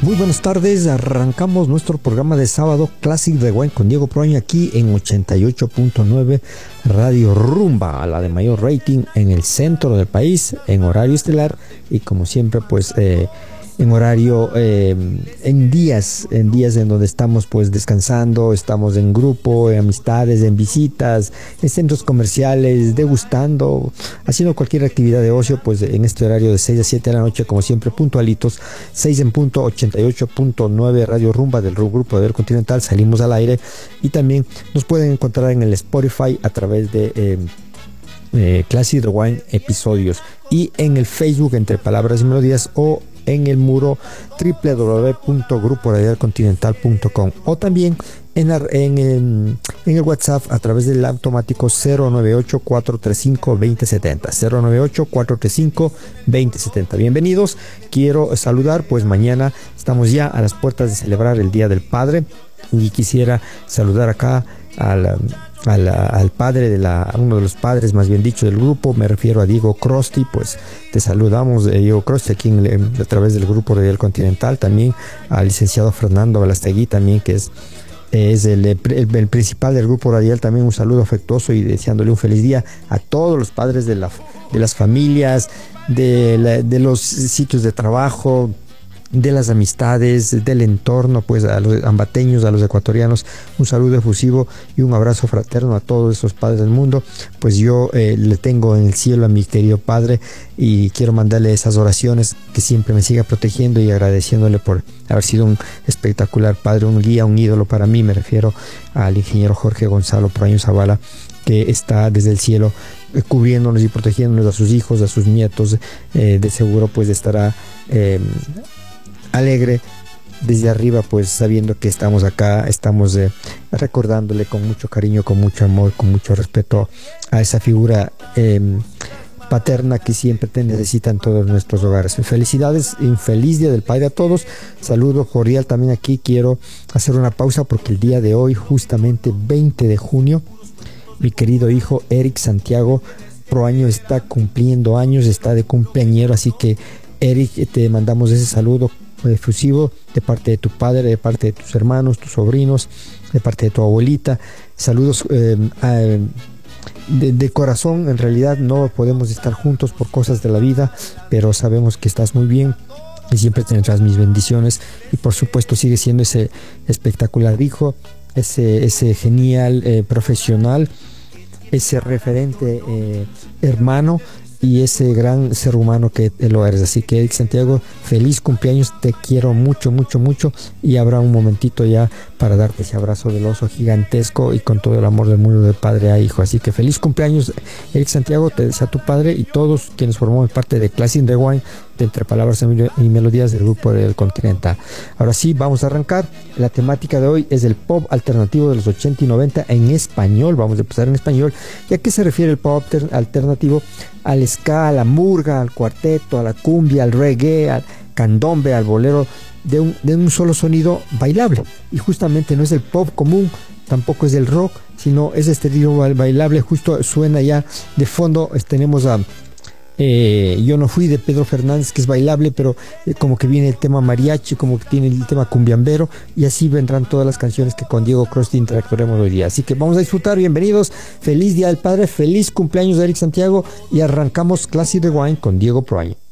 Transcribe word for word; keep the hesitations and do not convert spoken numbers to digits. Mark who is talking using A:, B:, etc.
A: Muy buenas tardes, arrancamos nuestro programa de sábado Classic Rewind con Diego Proaño aquí en ochenta y ocho punto nueve Radio Rumba, la de mayor rating en el centro del país, en horario estelar y como siempre pues eh, en horario, eh, en días, en días en donde estamos pues descansando, estamos en grupo, en amistades, en visitas, en centros comerciales, degustando, haciendo cualquier actividad de ocio, pues en este horario de seis a siete de la noche, como siempre, puntualitos, seis en punto, ochenta y ocho punto nueve Radio Rumba del Grupo de Continental, salimos al aire y también nos pueden encontrar en el Spotify a través de eh, eh, Classic Rewind episodios y en el Facebook entre palabras y melodías o en el muro doble u doble u doble u punto grupo radial continental punto com o también en, en, en, en el WhatsApp a través del automático cero nueve ocho, cuatro tres cinco, dos cero siete cero cero nueve ocho, cuatro tres cinco, dos cero siete cero. Bienvenidos, quiero saludar, pues mañana estamos ya a las puertas de celebrar el Día del Padre y quisiera saludar acá al Al, al padre de la, uno de los padres más bien dicho del grupo, me refiero a Diego Crosti, pues te saludamos eh, Diego Crosti aquí en, en, a través del Grupo Radial Continental, también al licenciado Fernando Balastegui también que es, es el, el, el principal del Grupo Radial, también un saludo afectuoso y deseándole un feliz día a todos los padres de, la, de las familias, de, la, de los sitios de trabajo, de las amistades, del entorno, pues a los ambateños, a los ecuatorianos, un saludo efusivo y un abrazo fraterno a todos esos padres del mundo. Pues yo eh, le tengo en el cielo a mi querido padre y quiero mandarle esas oraciones, que siempre me siga protegiendo y agradeciéndole por haber sido un espectacular padre, un guía, un ídolo para mí. Me refiero al ingeniero Jorge Gonzalo Proaño Zavala, que está desde el cielo eh, cubriéndonos y protegiéndonos a sus hijos, a sus nietos. Eh, de seguro pues estará eh, alegre desde arriba, pues sabiendo que estamos acá, estamos eh, recordándole con mucho cariño, con mucho amor, con mucho respeto a esa figura eh, paterna que siempre te necesita en todos nuestros hogares. Felicidades, un feliz Día del Padre a todos, saludo cordial también aquí. Quiero hacer una pausa porque el día de hoy, justamente veinte de junio, mi querido hijo Eric Santiago Proaño está cumpliendo años, está de cumpleañero, así que Eric, te mandamos ese saludo efusivo de parte de tu padre, de parte de tus hermanos, tus sobrinos, de parte de tu abuelita. Saludos eh, a, de, de corazón. En realidad no podemos estar juntos por cosas de la vida, pero sabemos que estás muy bien y siempre tendrás mis bendiciones y por supuesto sigue siendo ese espectacular hijo, ese, ese genial eh, profesional, ese referente eh, hermano y ese gran ser humano que lo eres. Así que Eric Santiago, feliz cumpleaños, te quiero mucho, mucho, mucho y habrá un momentito ya para darte ese abrazo del oso gigantesco y con todo el amor del mundo de padre a hijo. Así que feliz cumpleaños Eric Santiago, te desea tu padre y todos quienes formamos parte de Classic Rewind de Entre Palabras y Melodías del Grupo del Continental. Ahora sí, vamos a arrancar. La temática de hoy es el pop alternativo de los ochenta y noventa en español. Vamos a empezar en español. ¿Y a qué se refiere el pop alternativo? Al ska, a la murga, al cuarteto, a la cumbia, al reggae, al candombe, al bolero, de un, de un solo sonido bailable. Y justamente no es el pop común, tampoco es el rock, sino es este ritmo bailable. Justo suena ya de fondo, tenemos a Eh, Yo no fui de Pedro Fernández, que es bailable, pero eh, como que viene el tema mariachi, como que tiene el tema cumbiambero, y así vendrán todas las canciones que con Diego Crosti interactuaremos hoy día. Así que vamos a disfrutar. Bienvenidos, feliz Día del Padre, feliz cumpleaños de Eric Santiago y arrancamos Classic Rewind con Diego Proaño.